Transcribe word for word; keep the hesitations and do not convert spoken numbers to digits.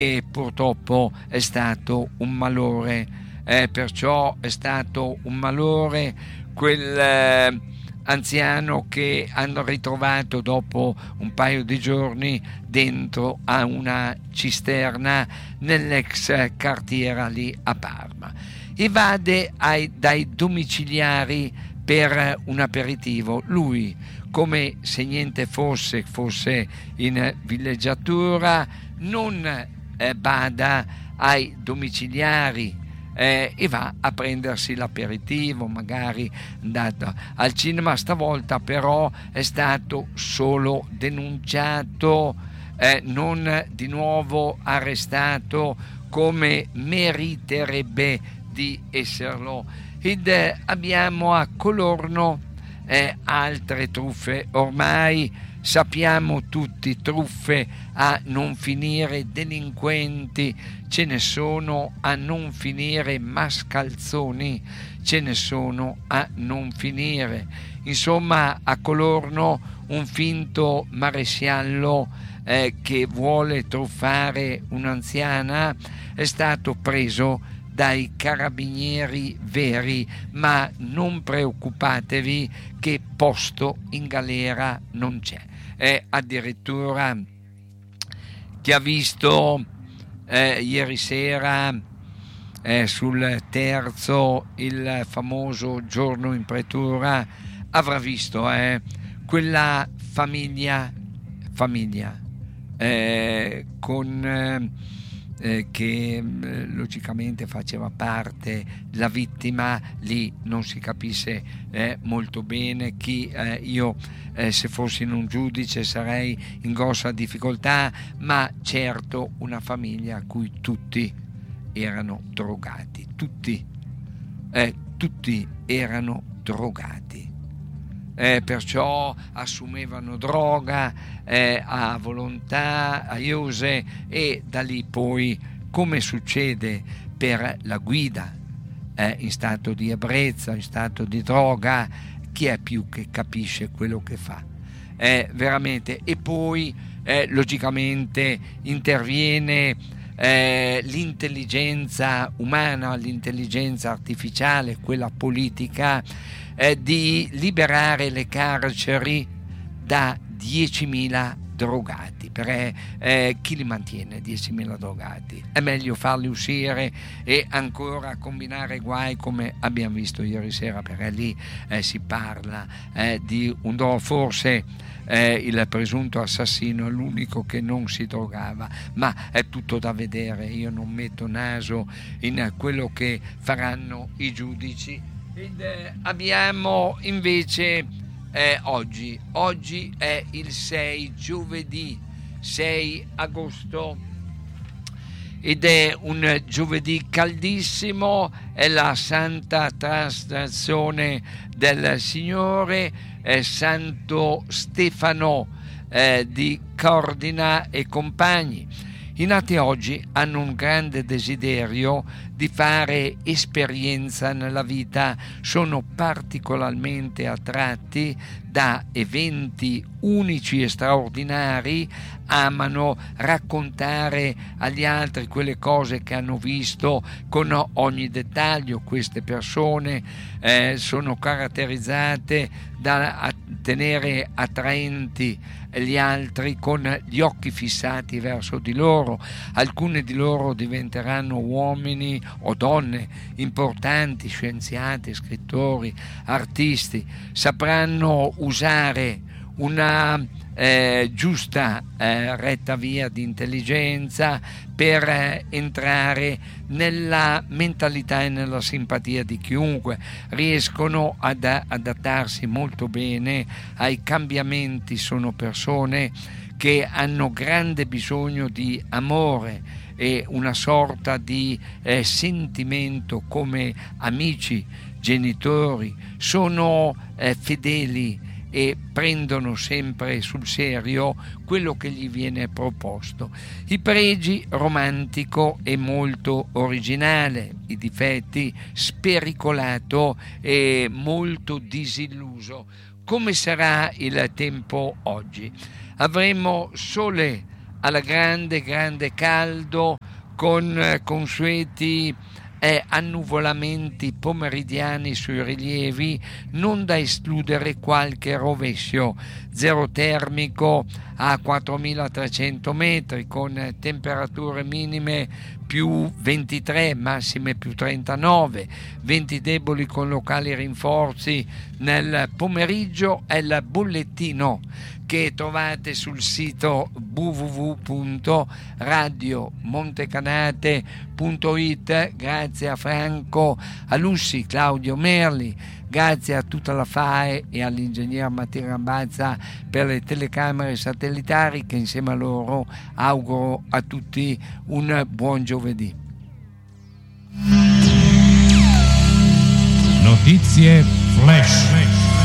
e purtroppo è stato un malore, eh, perciò è stato un malore quel eh, anziano che hanno ritrovato dopo un paio di giorni dentro a una cisterna nell'ex cartiera lì a Parma. Evade ai, dai domiciliari per un aperitivo. Lui, come se niente fosse, fosse in villeggiatura, non eh, bada ai domiciliari eh, e va a prendersi l'aperitivo, magari andato al cinema. Stavolta però è stato solo denunciato, eh, non di nuovo arrestato come meriterebbe di esserlo. Ed eh, abbiamo a Colorno eh, altre truffe. Ormai sappiamo tutti, truffe a non finire, delinquenti ce ne sono a non finire, mascalzoni ce ne sono a non finire. Insomma, a Colorno un finto maresciallo eh, che vuole truffare un'anziana è stato preso dai carabinieri veri, ma non preoccupatevi che posto in galera non c'è. È addirittura chi ha visto eh, ieri sera eh, sul Terzo il famoso Giorno in pretura avrà visto eh, quella famiglia famiglia eh, con eh, Eh, che eh, logicamente faceva parte la vittima. Lì non si capisce eh, molto bene chi eh, io eh, se fossi in un giudice sarei in grossa difficoltà, ma certo una famiglia a cui tutti erano drogati, tutti eh, tutti erano drogati. Eh, perciò assumevano droga eh, a volontà, a iose, e da lì poi, come succede per la guida eh, in stato di ebbrezza, in stato di droga, chi è più che capisce quello che fa? Eh, veramente. E poi eh, logicamente interviene eh, l'intelligenza umana, l'intelligenza artificiale, quella politica, Eh, di liberare le carceri da diecimila drogati, perché eh, chi li mantiene diecimila drogati? È meglio farli uscire e ancora combinare guai come abbiamo visto ieri sera, perché lì eh, si parla eh, di un drogo, forse eh, il presunto assassino è l'unico che non si drogava, ma è tutto da vedere. Io non metto naso in quello che faranno i giudici. Ed eh, abbiamo invece eh, oggi, oggi è il sei, giovedì sei agosto, ed è un giovedì caldissimo, è la Santa Traslazione del Signore, è Santo Stefano eh, di Cordina e compagni. I nati oggi hanno un grande desiderio di fare esperienza nella vita, sono particolarmente attratti da eventi unici e straordinari, amano raccontare agli altri quelle cose che hanno visto con ogni dettaglio. Queste persone eh, sono caratterizzate da tenere attraenti gli altri con gli occhi fissati verso di loro. Alcune di loro diventeranno uomini o donne importanti, scienziati, scrittori, artisti, sapranno usare una eh, giusta eh, retta via di intelligenza per eh, entrare nella mentalità e nella simpatia di chiunque, riescono ad adattarsi molto bene ai cambiamenti, sono persone che hanno grande bisogno di amore e una sorta di eh, sentimento come amici, genitori, sono eh, fedeli e prendono sempre sul serio quello che gli viene proposto. I pregi: romantico e molto originale, i difetti: spericolato e molto disilluso. Come sarà il tempo oggi? Avremo sole alla grande, grande caldo, con eh, consueti e annuvolamenti pomeridiani sui rilievi, non da escludere qualche rovescio. Zero termico a quattromilatrecento metri, con temperature minime più ventitré, massime più trentanove, venti deboli con locali rinforzi nel pomeriggio. È il bollettino che trovate sul sito w w w punto radio montecanate punto it. Grazie a Franco, a Lussi, Claudio Merli, grazie a tutta la F A E e all'ingegner Mattia Rambazza per le telecamere satellitari, che insieme a loro auguro a tutti un buon giovedì. Notizie Flash.